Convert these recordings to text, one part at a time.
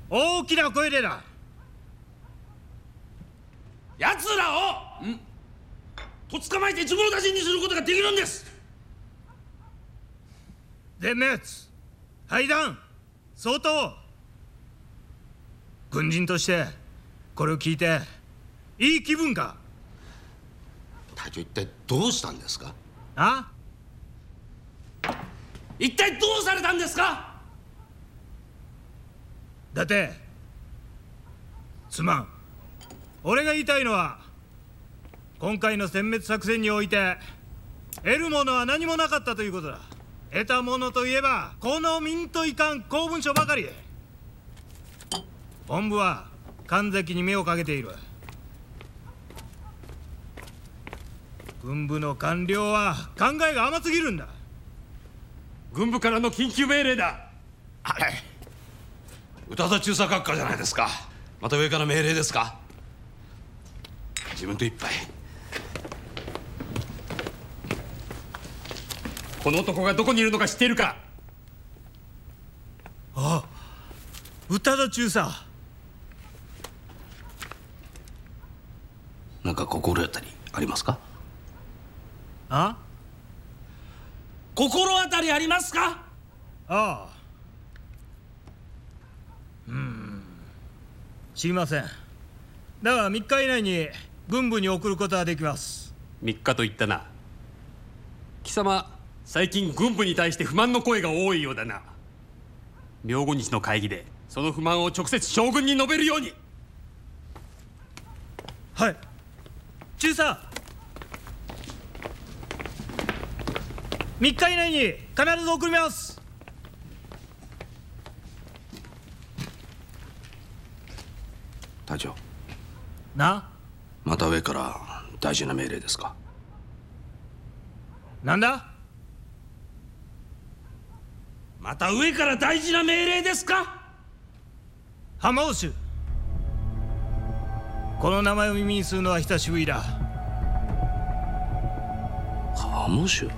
大きな声でだ。 奴らをと捕まえて自分たちにすることができるんです。 全滅、敗談、相当。軍人としてこれを聞いていい気分か。 隊長、一体どうしたんですか？ あ？ 一体どうされたんですか？ だってすまん。俺が言いたいのは、今回の殲滅作戦において得るものは何もなかったということだ。得たものといえばこの民といかん公文書ばかり。本部は神崎に目をかけている。軍部の官僚は考えが甘すぎるんだ。 軍部からの緊急命令だ。あれ、宇多田中佐閣下じゃないですか。また上から命令ですか？自分と一杯。この男がどこにいるのか知っているか？ ああ、宇多田中佐。 なんか心当たりありますか？ あ？ 心当たりありますか？ ああ、知りません。だが3日以内に軍部に送ることはできます。 3日と言ったな。貴様、最近軍部に対して不満の声が多いようだな。明後日の会議でその不満を直接将軍に述べるように。 はい、中佐。3日以内に必ず送ります。 隊長、 な？ また上から大事な命令ですか？ なんだ？ また上から大事な命令ですか？ 浜尾衆、この名前を耳にするのは久しぶりだ。 浜尾衆？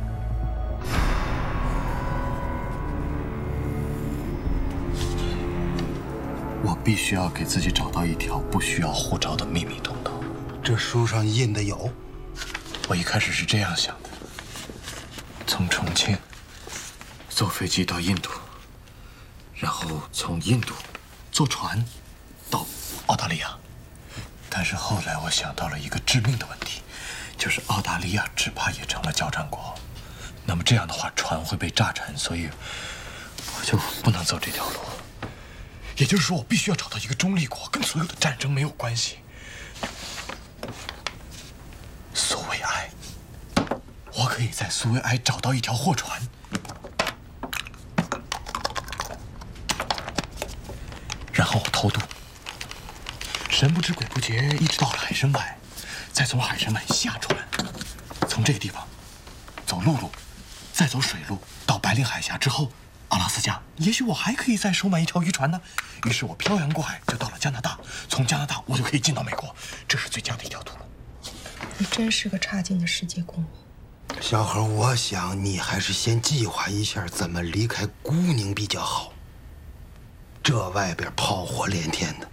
我必须要给自己找到一条不需要护照的秘密通道。 这书上印的有。 我一开始是这样想的：从重庆坐飞机到印度，然后从印度坐船到澳大利亚。但是后来我想到了一个致命的问题，就是澳大利亚只怕也成了交战国。那么这样的话，船会被炸沉，所以我就不能走这条路。也就是说，我必须要找到一个中立国，跟所有的战争没有关系。苏维埃，我可以在苏维埃找到一条货船，然后我偷渡，神不知鬼不觉，一直到了海参崴，再从海参崴下船，从这个地方走陆路，再走水路到白令海峡之后。阿拉斯加，也许我还可以再收买一条渔船呢。于是我漂洋过海就到了加拿大，从加拿大我就可以进到美国，这是最佳的一条途路。 你真是个差劲的世界公民。 小何，我想你还是先计划一下怎么离开孤宁比较好。这外边炮火连天的。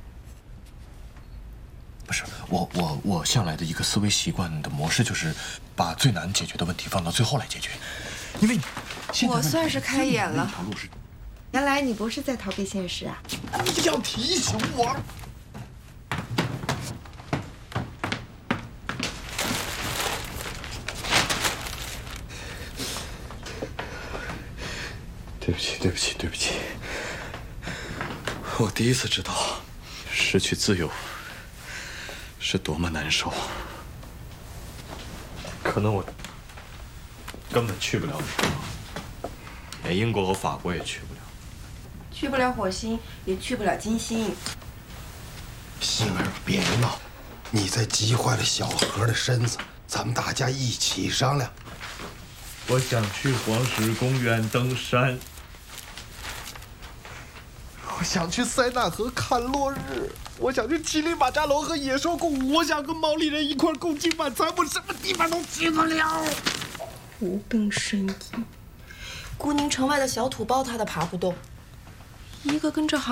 不是我向来的一个思维习惯的模式就是把最难解决的问题放到最后来解决，因为我算是开眼了，原来你不是在逃避现实啊！ 你要提醒我。对不起，对不起，对不起，我第一次知道失去自由是多么难受。可能我根本去不了美国，连英国和法国也去不了， 去不了火星，也去不了金星。 媳妇儿，别闹，你在急坏了小何的身子，咱们大家一起商量。 我想去黄石公园登山。 我想去塞纳河看落日，我想去乞力马扎罗和野兽共舞，我想跟毛利人一块共进晚餐，我什么地方都去不了。 无病呻吟， 孤宁城外的小土包他都爬不动，一个跟着好。